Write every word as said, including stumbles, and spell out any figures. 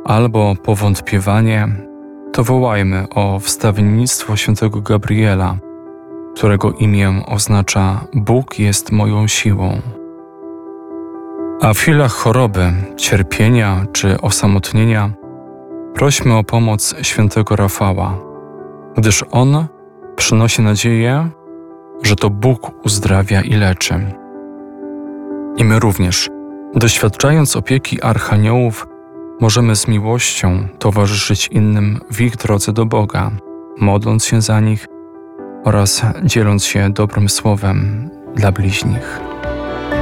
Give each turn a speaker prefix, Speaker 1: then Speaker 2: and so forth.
Speaker 1: albo powątpiewanie, to wołajmy o wstawiennictwo świętego Gabriela, którego imię oznacza Bóg jest moją siłą. A w chwilach choroby, cierpienia czy osamotnienia prośmy o pomoc świętego Rafała, gdyż on przynosi nadzieję, że to Bóg uzdrawia i leczy. I my również, doświadczając opieki archaniołów, możemy z miłością towarzyszyć innym w ich drodze do Boga, modląc się za nich oraz dzieląc się dobrym słowem dla bliźnich.